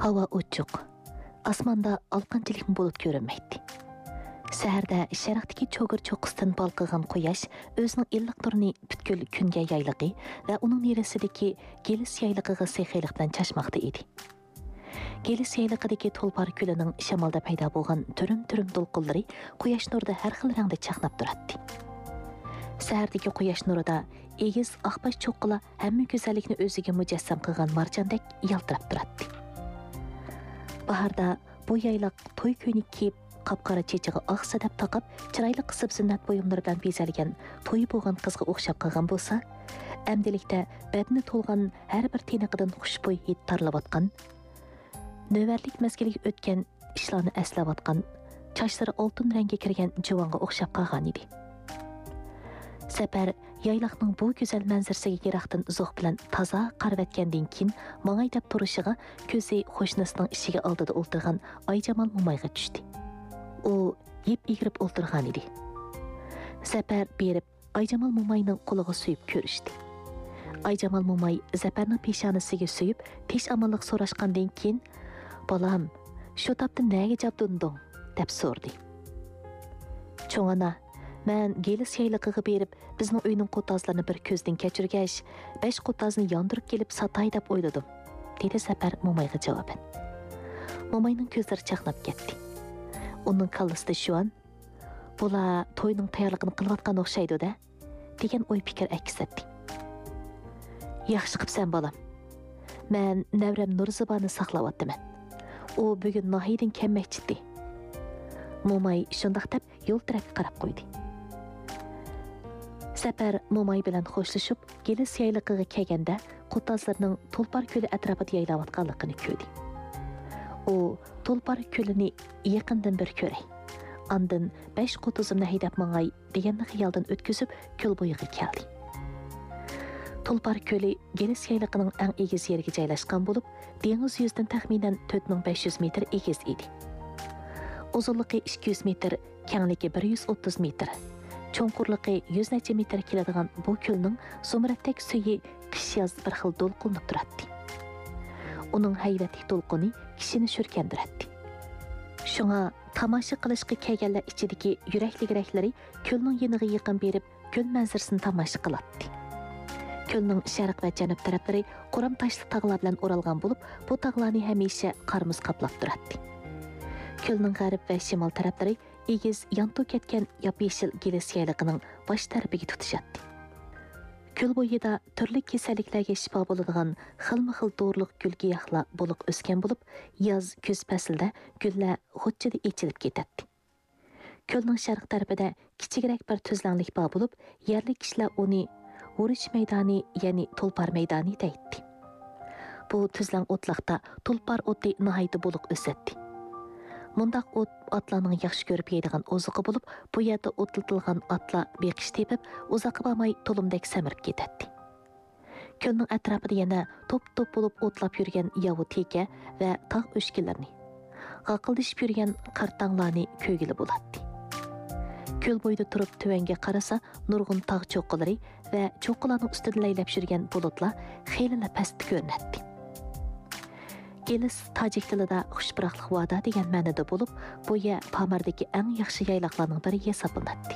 Hava uçuq. Asmanda alqançilik bulut görünmeydi. Səhərdə şərqdəki çoğur çoxustan balqıған quyaş özünün illiq nurunu bütkül künge yaylığı və onun neresideki Gelis yaylığıға seyxeyliqdən çaşmaqda idi. Gelis yaylığıdaki Tulpar külünün şamalda payda bolğan türüm-türüm dolqulları quyaş nurda hər xil rəngdə çaqnab duratdı. Səhərdəki quyaş nurida egiz aqbaş çoqqula həmmə gözəllikni özüge mücəssəm qılğan marjandek yaltırab duratdı. Baharda bu yaylaq toy köyünü kiyip qapqara çeçiği ağ sadab taqab, çıraylı qısıb zinnat boyumları bilan bezəlgən toyu bolğan qızğa oxşab qalğan bolsa, əmdilikdə bədini tolğan hər bir teniqidan xushbo'y hid tarlab atqan, növərlik məzgiliga o'tgan ishlarni əslab atqan, çaşları oltin rəngə kirgan juvonga oxşab qalğan idi. Səpər yaylaqның bu gözəl mənzərəsiga yiraqdan uzoq bilan taza qarab etgandan keyin mang'aydab turishiga ko'zi qo'shnisining ishiga oldida o'ltirgan Ayjamal mo'mayga tushdi. U yeb egirib o'ltirgan edi. Səpər berib Ayjamal mo'mayning qo'liga suyib ko'rishdi. Ayjamal mo'may Zaparning peshonasiga suyib pesh amonlik so'rashgandan keyin "Bolam, shu topda nega jabdunding?" deb so'rdi. "Cho'ng ana, men Gelis yaylığıga berib bizning uyning qotazlarini bir ko'zdan kechirgach, 5 qotazni yondirib kelib satay deb o'yladim", dedi Sapar mo'mayga javoban. Mo'mayning ko'zlari chaqnab ketdi. Uning kallasida shu an "Bular to'yning tayyorligini qilayotgan o'xshaydi-da", degan o'y fikr aks etdi. "Yaxshi qilibsan bolam. Men navram Nurzibani saqlayapman. U bugun nohiydan kelmoqchi." Mo'may shundoq deb yo'l tarafga qarab qo'ydi. Sapar mo'may bilan xo'shlashib, Gelis yaylığıga kelganda qotazlarning Tulpar ko'li atrofida yaylayotganligini ko'rdi. U Tulpar ko'lini yaqindan bir ko'ray. Ondan 5 qotazimni haydab mang'ay deganni xiyoldan o'tkazib, ko'l bo'yiga keldi. Tulpar ko'li Gelis yaylığının eng egiz yeriga joylashgan bo'lib, dengiz yuzidan taxminan 4500 metr egiz edi. Uzunluğu 200 metr, kengligi 130 metr. Cho'nqurligi 100 necha metr keladigan bu ko'lning so'mratdek suyi qish-yoz bir xil to'lqinib turadi. Uning hayvati to'lqini kishini shurkandiradi. Shunga tomosha qilishga kelganlar ichidagi yurakli-yuraklari ko'lning yeniga yaqin berib, ko'l manzarasini tomosha qiladi. Ko'lning sharq va janub taraflari qo'ram toshli tog'lar bilan o'ralgan bo'lib, bu tog'larni hamisha qarmuz qaplab turadi. Ko'lning g'arb va shimol taraflari egiz yanto ketgan yop-yeshil Gelis yaylığının bosh tarafiga tutishadi. Ko'l bo'yida turli kasalliklarga shifo bo'ladigan xilma-xil dorilik gul-giyohlar bo'liq o'sgan bo'lib, yoz kuz faslida gullar g'uchchida echilib ketadi. Ko'lning sharq tarafida kichikroq bir tuzlanlik bor bo'lib, yerlik kishilar uni Urush maydoni, ya'ni Tulpar maydoni deydi. Bu tuzlan o'tliqda Tulpar o'ti nihoyatda bo'liq o'sadi. Mundaq ot atlarning yaxshi ko'rib yeydigan oziqi bo'lib, bu yerda o'tlatilgan atlar beqish tepib, uzoqqa bormay to'limdek samirib ketadi. Ko'lning atrofida yana top-top bo'lib o'tlab yurgan yovu teka va tog' o'shkinlarni, g'aqildishib yurgan qartanglarni ko'gili bo'ladi. Ko'l bo'yida turib tuvanga qarasa, nurg'un tog' cho'qqilari va cho'qqilarning ustida laylab yurgan bulutlar xeyli pastda ko'rinadi. Gelis tojik tilida xushbiroqlik va'da degan ma'noda bo'lib, bu yer Pamardagi eng yaxshi yaylaqlarning biri hisoblanadi.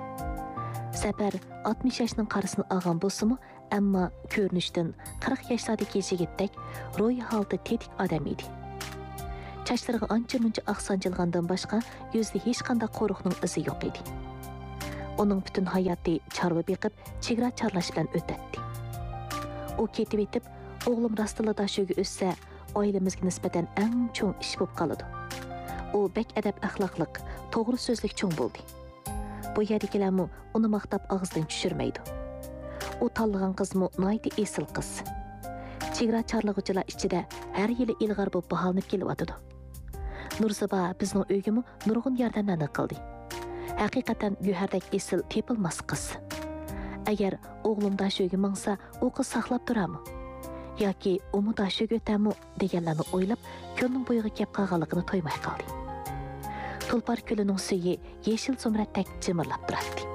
Sapar 60 yoshning qarasini olgan bo'lsa-mu, ammo ko'rinishdan 40 yoshlardagi yigitdek ro'yi holda tetik odam edi. Chachlariga ancha-muncha oqsanjilgandan boshqa yuzida hech qanday qo'riqning izi yo'q edi. Uning butun hayoti chorva beqib, chegara chorlash bilan o'tadi. U ketib etib, o'g'lim rostila dashuga o'ssa, oilamizga nisbatan eng cho'ng ish bo'lib qoladi. U bek adab axloqliq, to'g'ri so'zlik cho'ng bo'ldi. Bu yerdagilarmi uni maqtab og'izdan tushirmaydi. U tanlagan qizmi noyti esil qiz. Chegara chorlag'uchilar ichida har yili ilg'or bo'lib baholanib kelyotdi. Nurziba bizning uygimi nurg'un yordamlarni qildi. Haqiqatan Guhardek esil tepilmas qiz. Agar o'g'lim dashuga mangsa, u qiz saqlab turami? Yoki umi dashuga o'tami deganlarni o'ylab, ko'lning bo'yiga kelib qolganligini to'ymay qoldi. Tulpar ko'lining suyi yeshil so'mratdek jimirlab turadi.